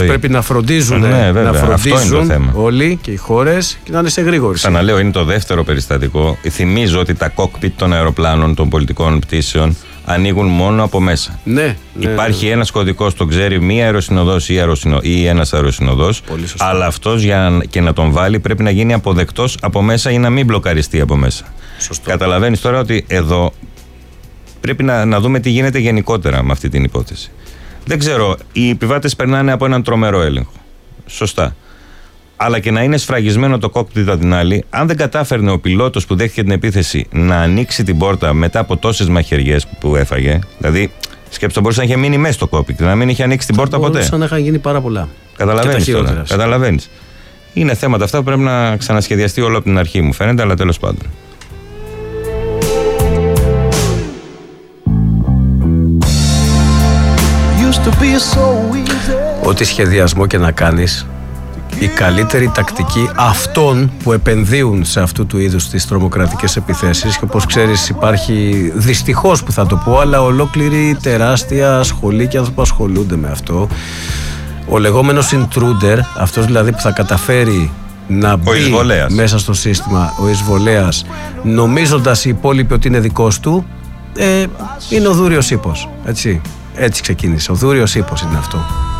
Πρέπει να φροντίζουν, να φροντίζουν όλοι και οι χώρες και να είναι σε γρήγορη. Ξαναλέω, είναι το δεύτερο περιστατικό. Θυμίζω ότι τα κόκπιτ των αεροπλάνων, των πολιτικών πτήσεων ανοίγουν μόνο από μέσα. Υπάρχει ένας κωδικός, το ξέρει μία αεροσυνοδός ή ένας αεροσυνοδός. Αλλά αυτός και να τον βάλει πρέπει να γίνει αποδεκτός από μέσα ή να μην μπλοκαριστεί από μέσα. Καταλαβαίνεις τώρα ότι εδώ πρέπει να δούμε τι γίνεται γενικότερα με αυτή την υπόθεση. Δεν ξέρω, οι επιβάτες περνάνε από έναν τρομερό έλεγχο. Σωστά. Αλλά και να είναι σφραγισμένο το κόκπιτ από την άλλη, αν δεν κατάφερνε ο πιλότος που δέχτηκε την επίθεση να ανοίξει την πόρτα μετά από τόσες μαχαιριές που έφαγε, δηλαδή σκέψτε, μπορούσε να είχε μείνει μέσα στο κόκπιτ, να μην είχε ανοίξει την πόρτα ποτέ. Μπορούσαν να είχαν γίνει πάρα πολλά. Καταλαβαίνεις τώρα. Καταλαβαίνεις. Είναι θέματα αυτά που πρέπει να ξανασχεδιαστεί όλο από την αρχή, μου φαίνεται, αλλά τέλος πάντων. Ό,τι σχεδιασμό και να κάνεις, η καλύτερη τακτική αυτών που επενδύουν σε αυτού του είδους τις τρομοκρατικές επιθέσεις, και όπως ξέρεις υπάρχει, δυστυχώς που θα το πω, αλλά ολόκληρη τεράστια σχολή και άνθρωποι που ασχολούνται με αυτό, ο λεγόμενος intruder, αυτός δηλαδή που θα καταφέρει να μπει μέσα στο σύστημα, ο εισβολέας, νομίζοντας οι υπόλοιποι ότι είναι δικός του, είναι ο δούριος ύπος, έτσι ξεκίνησε, ο δούριος ύπος είναι αυτό.